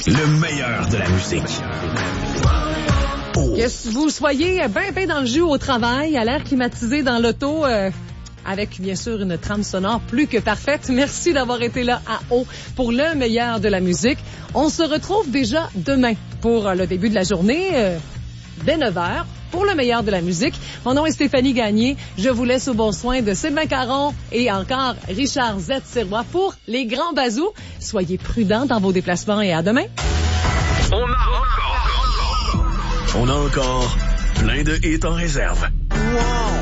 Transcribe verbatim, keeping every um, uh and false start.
Le meilleur de la musique. Oh. Que vous soyez bien, bien dans le jus au travail, à l'air climatisé dans l'auto, euh, avec bien sûr une trame sonore plus que parfaite. Merci d'avoir été là à haut pour le meilleur de la musique. On se retrouve déjà demain pour le début de la journée, euh, dès neuf heures. Pour le meilleur de la musique. Mon nom est Stéphanie Gagné. Je vous laisse au bon soin de Sylvain Caron et encore Richard Z. Sirois pour les grands bazous. Soyez prudents dans vos déplacements et à demain. On a encore, on a encore plein de hits en réserve. Wow!